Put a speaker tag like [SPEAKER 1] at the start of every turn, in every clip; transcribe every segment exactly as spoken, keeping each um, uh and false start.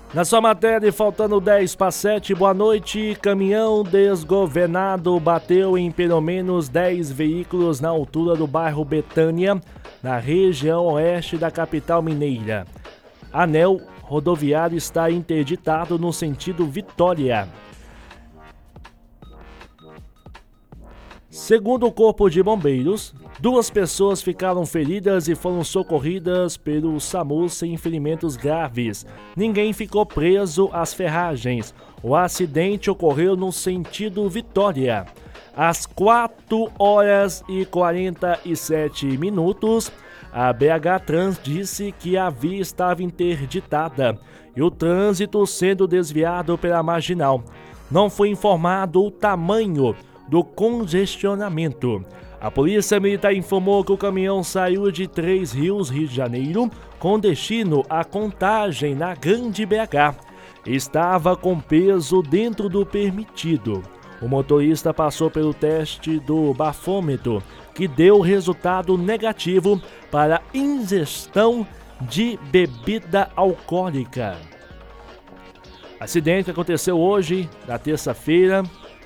[SPEAKER 1] Na sua matéria, faltando dez para sete, boa noite. Caminhão desgovernado bateu em pelo menos dez veículos na altura do bairro Betânia, na região oeste da capital mineira. Anel rodoviário está interditado no sentido Vitória. Segundo o Corpo de Bombeiros, duas pessoas ficaram feridas e foram socorridas pelo SAMU sem ferimentos graves. Ninguém ficou preso às ferragens. O acidente ocorreu no sentido Vitória. Às quatro horas e quarenta e sete minutos, a B H Trans disse que a via estava interditada e o trânsito sendo desviado pela marginal. Não foi informado o tamanho do congestionamento. A Polícia Militar informou que o caminhão saiu de Três Rios, Rio de Janeiro, com destino à Contagem, na Grande B H. Estava com peso dentro do permitido. O motorista passou pelo teste do bafômetro, que deu resultado negativo para ingestão de bebida alcoólica. Acidente que aconteceu hoje, na terça-feira,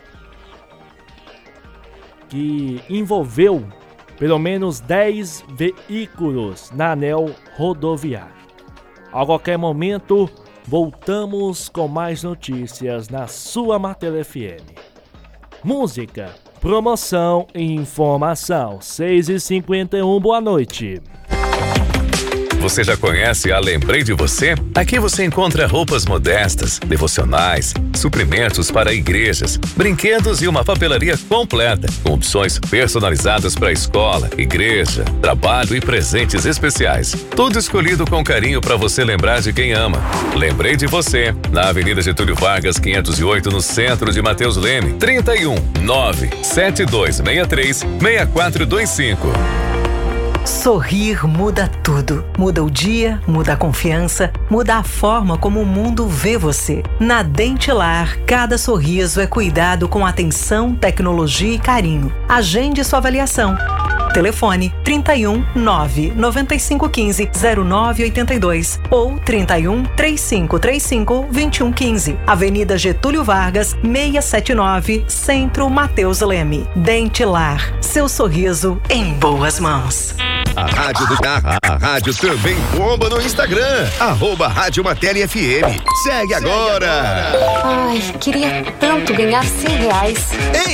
[SPEAKER 1] que envolveu pelo menos dez veículos na anel rodoviário. A qualquer momento, voltamos com mais notícias na sua Matéria F M. Música, promoção e informação. seis e cinquenta e um, boa noite.
[SPEAKER 2] Você já conhece a Lembrei de Você? Aqui você encontra roupas modestas, devocionais, suprimentos para igrejas, brinquedos e uma papelaria completa, com opções personalizadas para escola, igreja, trabalho e presentes especiais. Tudo escolhido com carinho para você lembrar de quem ama. Lembrei de Você, na Avenida Getúlio Vargas, quinhentos e oito, no centro de Mateus Leme. trinta e um, nove, sete dois seis três, seis quatro dois cinco.
[SPEAKER 3] Sorrir muda tudo. Muda o dia, muda a confiança, muda a forma como o mundo vê você. Na Dentilar, cada sorriso é cuidado com atenção, tecnologia e carinho. Agende sua avaliação. Telefone trinta e um, nove, nove cinco um cinco, zero nove oito dois ou trinta e um, três cinco três cinco, vinte e um quinze. Avenida Getúlio Vargas, seiscentos e setenta e nove, Centro, Mateus Leme. Dentilar, seu sorriso em boas mãos.
[SPEAKER 4] A rádio do carro, a rádio também bomba no Instagram, arroba Rádio Matéria F M. Segue, Segue agora.
[SPEAKER 5] agora! Ai, queria tanto ganhar cem reais.
[SPEAKER 4] Ei!